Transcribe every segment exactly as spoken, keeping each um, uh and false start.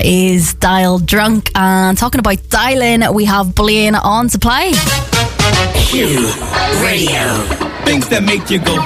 That is Dial Drunk. And talking about dialing, we have Blaine on to play. Q Radio. Things that make you go,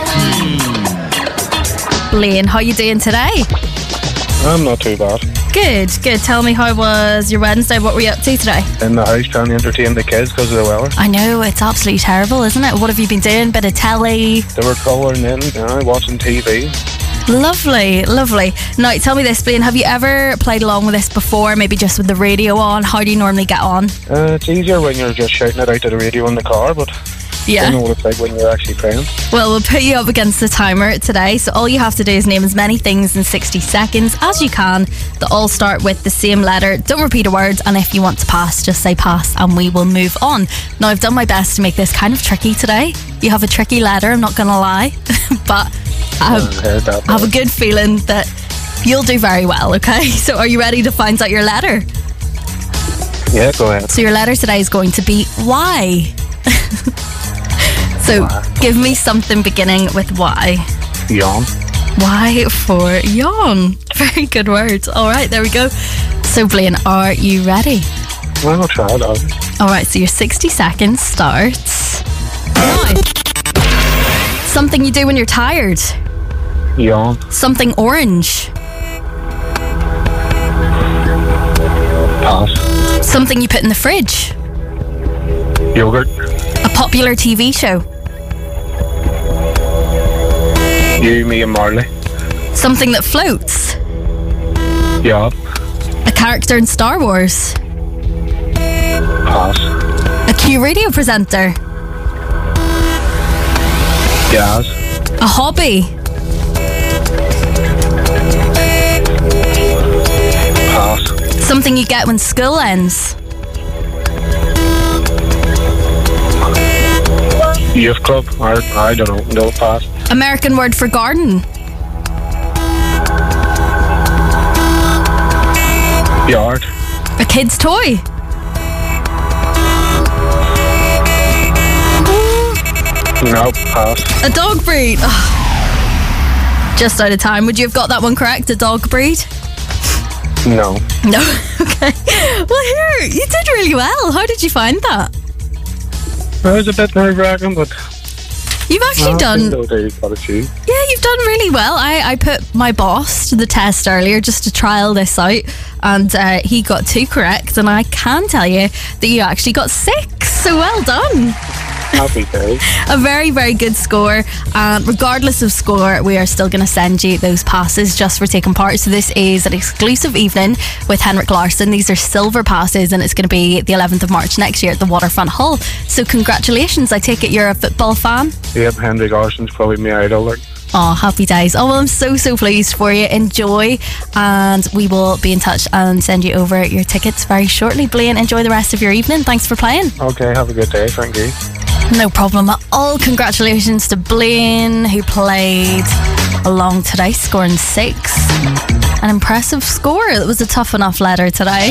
hmm. Blaine, how you doing today? I'm not too bad. Good, good. Tell me, how was your Wednesday? What were you up to today? In the house trying to entertain the kids because of the weather. I know, it's absolutely terrible, isn't it? What have you been doing? Bit of telly? They were colouring in, you know, watching T V. Lovely, lovely. Now, tell me this, Blaine, have you ever played along with this before, maybe just with the radio on? How do you normally get on? Uh, it's easier when you're just shouting it out to the radio in the car, but yeah. I don't know what it's like when you're actually playing. Well, we'll put you up against the timer today, so all you have to do is name as many things in sixty seconds as you can that all start with the same letter. Don't repeat a word, and if you want to pass, just say pass and we will move on. Now, I've done my best to make this kind of tricky today. You have a tricky letter, I'm not going to lie, but I have, I have a good feeling that you'll do very well, okay? So are you ready to find out your letter? Yeah, go ahead. So your letter today is going to be Y. So Y. Give me something beginning with Y. Yawn. Y for yawn. Very good words. All right, there we go. So Blaine, are you ready? Well, I'll try it out. All right, so your sixty seconds starts now. Something you do when you're tired. Yawn. Something orange. Pass. Something you put in the fridge. Yogurt. A popular T V show. You, me and Marley. Something that floats. Yeah. A character in Star Wars. Pass. A Q radio presenter. Gas. A hobby. Pass. Something you get when school ends. Youth club. I, I don't know. No, pass. American word for garden. Yard. A kid's toy. No, pass. A dog breed. Ugh. Just out of time. Would you have got that one correct? A dog breed? No. No. Okay. Well, here, you did really well. How did you find that? It was a bit nerve-wracking, but You've actually no, done... I think got it too. Yeah, you've done really well. I, I put my boss to the test earlier just to trial this out, and uh, he got two correct, and I can tell you that you actually got six. So well done. Happy days. A very, very good score. And regardless of score, we are still going to send you those passes just for taking part. So this is an exclusive evening with Henrik Larsson. These are silver passes, and it's going to be the eleventh of March next year at the Waterfront Hall. So congratulations. I take it you're a football fan? Yep, Henrik Larsson's probably my idol. Like. Oh, happy days. Oh, well, I'm so, so pleased for you. Enjoy, and we will be in touch and send you over your tickets very shortly. Blaine, enjoy the rest of your evening. Thanks for playing. Okay, have a good day. Thank you. No problem at all. Congratulations to Blaine, who played along today, scoring six. An impressive score. It was a tough enough letter today.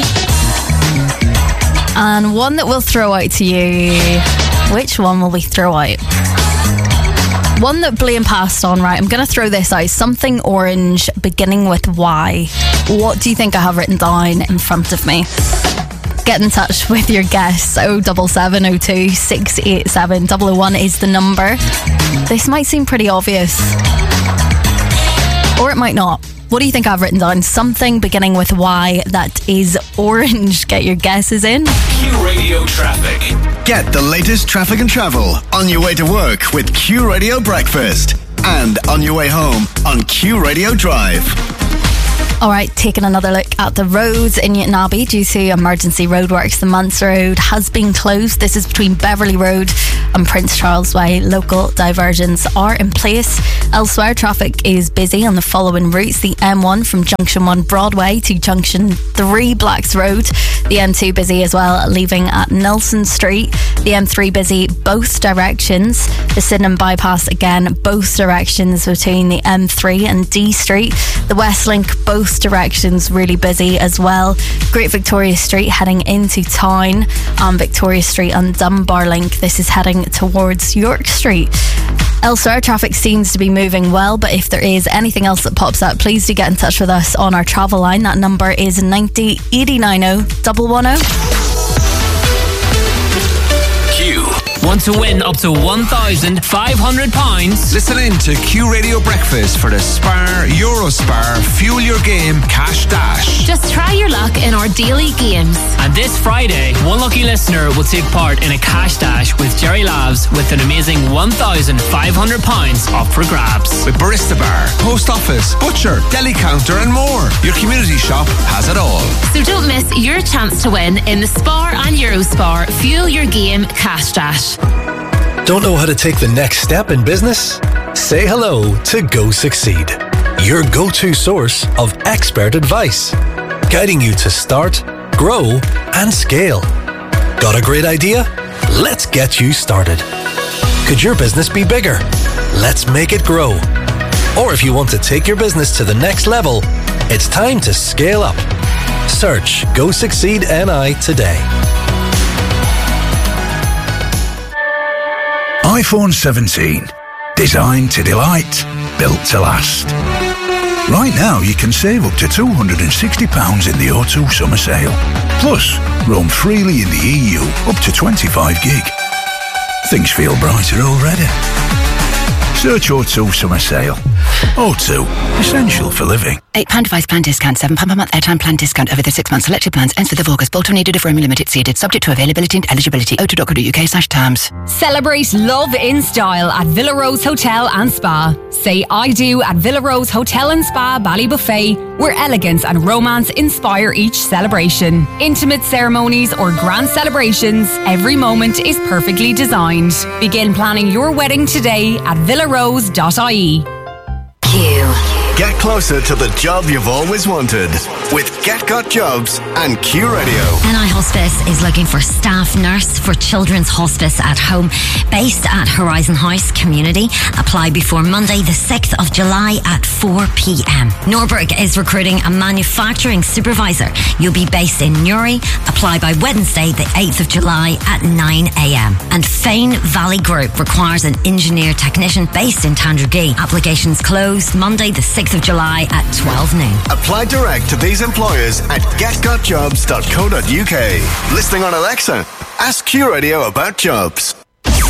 And one that we'll throw out to you. Which one will we throw out? One that Blaine passed on, right? I'm going to throw this out. Something orange beginning with Y. What do you think I have written down in front of me? Get in touch with your guess. oh seven seven oh two six eight seven oh oh one is the number. This might seem pretty obvious, or it might not. What do you think I've written down? Something beginning with Y that is orange. Get your guesses in. Q Radio Traffic. Get the latest traffic and travel on your way to work with Q Radio Breakfast, and on your way home on Q Radio Drive. Alright, taking another look at the roads in Newtownabbey due to emergency roadworks. The Muntz Road has been closed. This is between Beverley Road and Prince Charles Way. Local diversions are in place. Elsewhere, traffic is busy on the following routes. The M one from Junction one Broadway to Junction three Blacks Road. The M two busy as well, leaving at Nelson Street. The M three busy both directions. The Sydenham Bypass again, both directions between the M three and D Street. The Westlink, both directions really busy as well. Great Victoria Street heading into town, and Victoria Street and Dunbar Link, this is heading towards York Street. Elsewhere, traffic seems to be moving well, but if there is anything else that pops up, please do get in touch with us on our travel line. That number is ninety eighty-nine oh one one oh. Q. Want to win up to one thousand five hundred pounds? Listen in to Q Radio Breakfast for the Spar Eurospar Fuel Your Game Cash Dash. Just try your luck in our daily games. And this Friday, one lucky listener will take part in a cash dash with Jerry Labs with an amazing one thousand five hundred pounds up for grabs. With Barista Bar, Post Office, Butcher, Deli Counter and more. Your community shop has it all. So don't miss your chance to win in the Spar and Eurospar Fuel Your Game Cash Dash. Don't know how to take the next step in business? Say hello to Go Succeed, your go-to source of expert advice, guiding you to start, grow, and scale. Got a great idea? Let's get you started. Could your business be bigger? Let's make it grow. Or if you want to take your business to the next level, it's time to scale up. Search Go Succeed N I today. iPhone seventeen. Designed to delight, built to last. Right now you can save up to two hundred sixty pounds in the O two summer sale. Plus, roam freely in the E U up to twenty-five gig. Things feel brighter already. Search O two summer sale. O two, essential for living. eight pounds device plan discount, seven pounds per month airtime plan discount over the six months. Selected plans ends fifth of August. Bolt needed if roaming limited seated. Subject to availability and eligibility. o two dot co dot uk slash terms. Celebrate love in style at Villa Rose Hotel and Spa. Say I do at Villa Rose Hotel and Spa Ballybuffet, where elegance and romance inspire each celebration. Intimate ceremonies or grand celebrations, every moment is perfectly designed. Begin planning your wedding today at villarose dot I E. Q. Get closer to the job you've always wanted with Get Got Jobs and Q Radio. N I Hospice is looking for staff nurse for Children's Hospice at Home based at Horizon House Community. Apply before Monday the sixth of July at four p.m. Norberg is recruiting a manufacturing supervisor. You'll be based in Newry. Apply by Wednesday the eighth of July at nine a.m. And Fane Valley Group requires an engineer technician based in Tandrugee. Applications closed Monday the sixth of July at twelve noon. Apply direct to these employers at get got jobs dot co dot uk. Listening on Alexa, ask Q Radio about jobs.